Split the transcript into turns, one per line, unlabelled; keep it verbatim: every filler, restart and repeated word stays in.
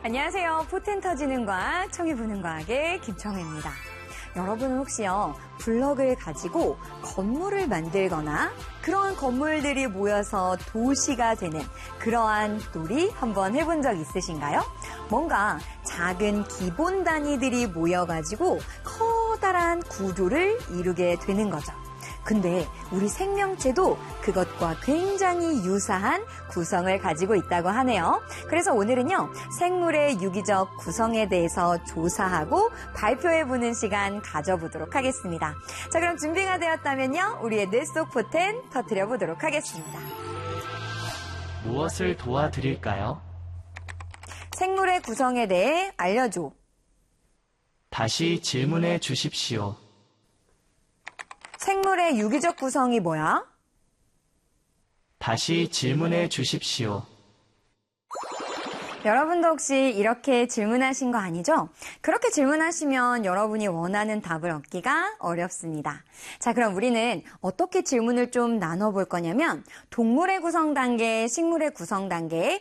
안녕하세요. 포텐 터지는 과학, 청해보는 과학의 김청혜입니다. 여러분은 혹시요, 블럭을 가지고 건물을 만들거나 그러한 건물들이 모여서 도시가 되는 그러한 놀이 한번 해본 적 있으신가요? 뭔가 작은 기본 단위들이 모여가지고 커다란 구조를 이루게 되는 거죠. 근데 우리 생명체도 그것과 굉장히 유사한 구성을 가지고 있다고 하네요. 그래서 오늘은요, 생물의 유기적 구성에 대해서 조사하고 발표해보는 시간 가져보도록 하겠습니다. 자, 그럼 준비가 되었다면요, 우리의 뇌 속 포텐 터뜨려보도록 하겠습니다.
무엇을 도와드릴까요?
생물의 구성에 대해 알려줘.
다시 질문해 주십시오.
생물의 유기적 구성이 뭐야?
다시 질문해 주십시오.
여러분도 혹시 이렇게 질문하신 거 아니죠? 그렇게 질문하시면 여러분이 원하는 답을 얻기가 어렵습니다. 자, 그럼 우리는 어떻게 질문을 좀 나눠볼 거냐면 동물의 구성 단계, 식물의 구성 단계,